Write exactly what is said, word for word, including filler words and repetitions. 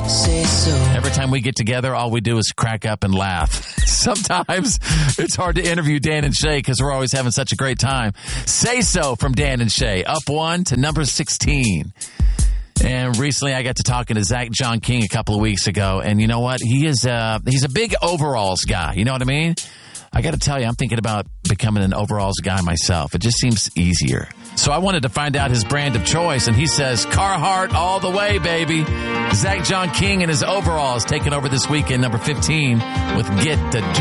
say so. Every time we get together, all we do is crack up and laugh. Sometimes it's hard to interview Dan and Shay because we're always having such a great time. Say So from Dan and Shay, up one to number sixteen. And recently I got to talking to Zach John King a couple of weeks ago. And you know what? He is uh, he's a big overalls guy. You know what I mean? I got to tell you, I'm thinking about becoming an overalls guy myself. It just seems easier. So I wanted to find out his brand of choice, and he says Carhartt all the way, baby. Zach John King and his overalls taking over this weekend, number fifteen, with Get the